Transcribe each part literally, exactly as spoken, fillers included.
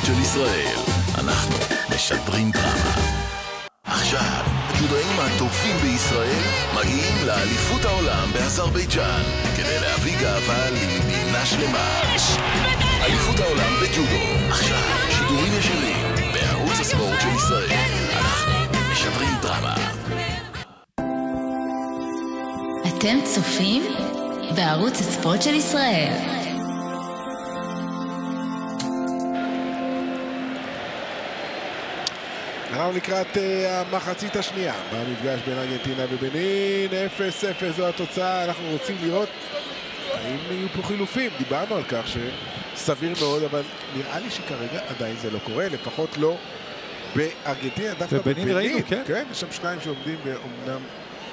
של ישראל. אנחנו משדרים דרמה. עכשיו, הג'ודאים הטובים בישראל מגיעים לאליפות העולם באזרבייג'אן כדי להביא גאווה למדינה שלמה. אליפות העולם בג'ודו. עכשיו, שידורים ישירים בערוץ הספורט של ישראל. אנחנו משדרים דרמה. אתם צופים בערוץ הספורט של ישראל. אנחנו לקראת uh, המחצית השנייה במפגש בין ארגנטינה ובנין. אפס אפס זו התוצאה. אנחנו רוצים לראות האם יהיו פה חילופים. דיברנו על כך שסביר מאוד, אבל נראה לי שכרגע עדיין זה לא קורה, לפחות לא בארגנטינה. דווקא ובנין ראינו, כן. כן, יש שם שניים שעומדים ואומנם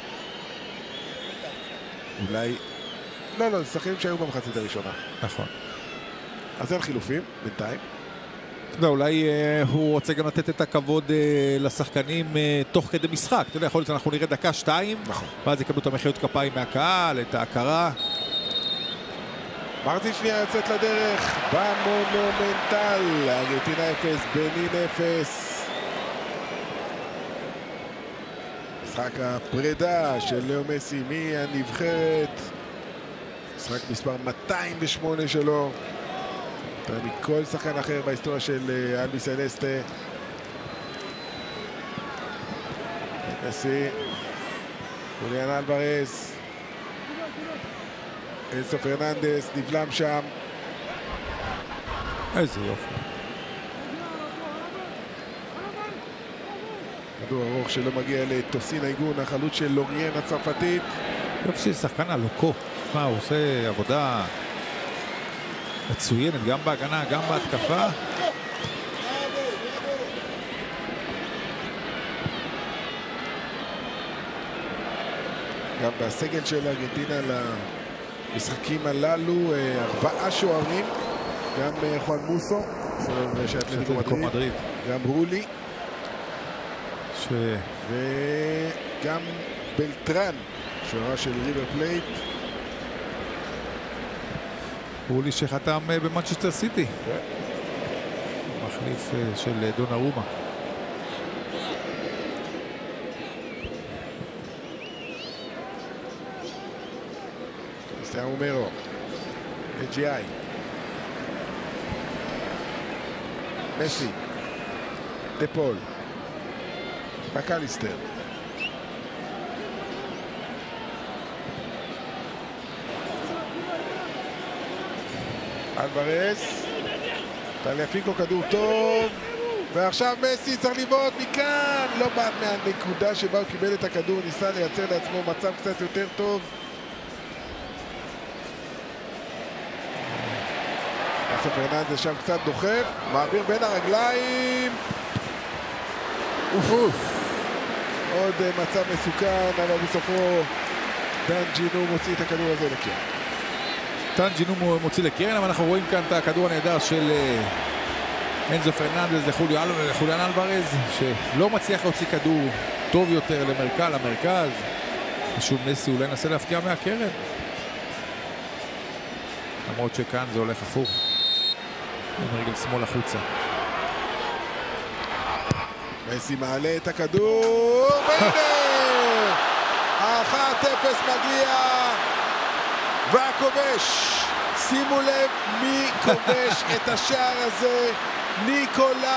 אולי לא, לא, זה שחקנים שהיו במחצית הראשונה. נכון. אז אין חילופים בינתיים. אתה יודע, אולי אה, הוא רוצה גם לתת את הכבוד אה, לשחקנים אה, תוך כדי משחק. אתה יודע, יכול להיות אנחנו נראה דקה שתיים, נכון. ואז יקבלו את המחיאות כפיים מהקהל, את ההכרה. מרטין שנייה יוצאת לדרך במונומנטל. ארגנטינה אפס, בנין אפס. משחק הפרידה של לאו מסי מהנבחרת. משחק מספר מאתיים ושמונה שלו. מכל שחקן אחר בהיסטוריה של אלבי סלסטה. מסי, חוליאן אלוורז, אנסו פרננדס נבלם שם. איזה יופי. כדור ארוך שלא מגיע לטוסין איגון, החלוץ של לוריאן הצרפתית. יופי של שחקן הלוקו. מה, הוא עושה עבודה מצוינת, גם בהגנה, גם בהתקפה. גם בסגל של ארגנטינה למשחקים הללו ארבעה שוערים, גם חואן מוסו של אתלטיקו מדריד, גם רולי ש... וגם בלטרן, שוערה של ריבר פלייט. רולי שחתם במנצ'סטר סיטי, מחליף של דונרומה. סטיאן אומרו, ג'י איי, מסי, דפול, מקליסטר, אלוורז, טליאפיקו, כדור טוב, ועכשיו מסי צריך לבעוט מכאן, לא בעט מהנקודה שבה הוא קיבל את הכדור, ניסה לייצר לעצמו מצב קצת יותר טוב. אנסו פרננדס שם קצת דוחף, מעביר בין הרגליים. אוף אוף. עוד מצב מסוכן, אבל בסופו דן ג'ינו מוציא את הכדור הזה לקרן. דן ג'ינו מוציא לקרן, אבל אנחנו רואים כאן את הכדור הנהדר של אנסו פרננדס לחוליאן אלוורז, שלא מצליח להוציא כדור טוב יותר למרכז, למרכז. ושוב מסי אולי ננסה להפקיע מהקרן. למרות שכאן זה הולך הפוך. עם רגל שמאל החוצה. מסי מעלה את הכדור, והנה! אחת אפס מגיע, והכובש, שימו לב מי כובש את השער הזה, ניקולא